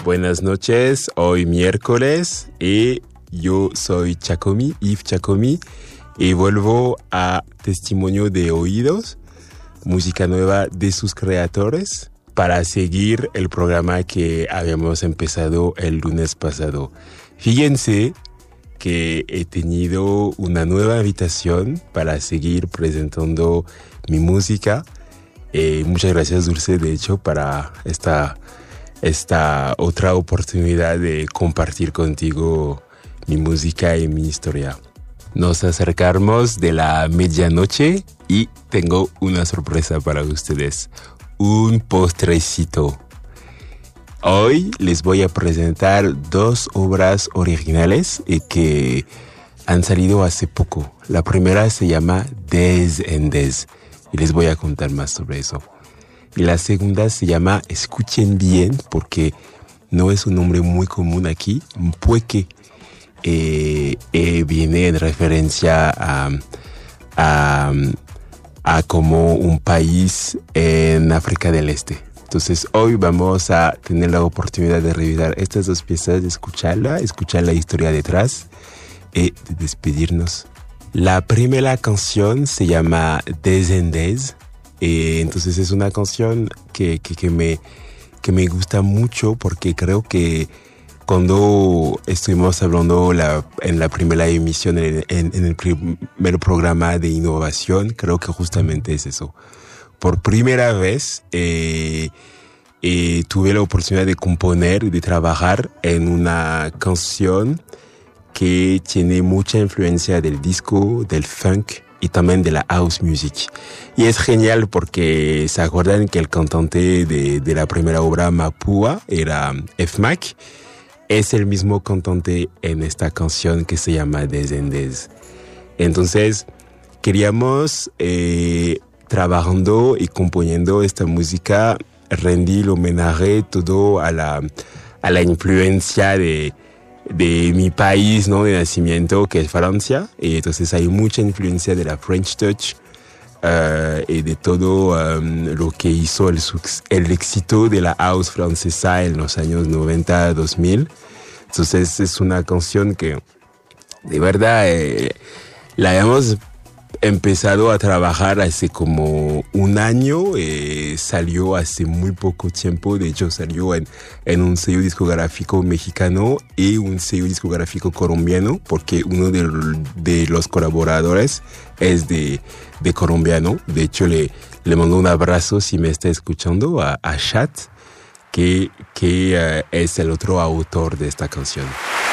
Buenas noches, hoy miércoles y yo soy Chacomi, Yves Chacomi, y vuelvo a Testimonio de Oídos, música nueva de sus creadores, para seguir el programa que habíamos empezado el lunes pasado. Fíjense que he tenido una nueva invitación para seguir presentando mi música. Muchas gracias, Dulce, de hecho, para esta otra oportunidad de compartir contigo mi música y mi historia. Nos acercamos de la medianoche y tengo una sorpresa para ustedes, un postrecito. Hoy les voy a presentar 2 obras originales que han salido hace poco. La primera se llama Des en Des y les voy a contar más sobre eso. Y la segunda se llama Escuchen Bien, porque no es un nombre muy común aquí, Mpueke. Viene en referencia a como un país en África del Este. Entonces hoy vamos a tener la oportunidad de revisar estas 2 piezas, de escuchar la historia detrás y de despedirnos. La primera canción se llama Des en Des. Entonces es una canción que me gusta mucho, porque creo que cuando estuvimos hablando en la primera emisión, en el primer programa de innovación, creo que justamente es eso. Por primera vez tuve la oportunidad de componer y de trabajar en una canción que tiene mucha influencia del disco, del funk y también de la house music. Y es genial porque se acuerdan que el cantante de la primera obra, Mapua, era F-Mac. Es el mismo cantante en esta canción que se llama Des en Des. Entonces, queríamos, trabajando y componiendo esta música, rendir homenaje todo a la influencia de mi país, ¿no?, de nacimiento, que es Francia. Y entonces hay mucha influencia de la French Touch y de todo lo que hizo el éxito de la house francesa en los años 90, 2000. Entonces es una canción que de verdad la habíamos empezado a trabajar hace como un año. Salió hace muy poco tiempo. De hecho, salió en un sello discográfico mexicano y un sello discográfico colombiano, porque uno de los colaboradores es de colombiano. De hecho, le mando un abrazo si me está escuchando a Chat, que es el otro autor de esta canción.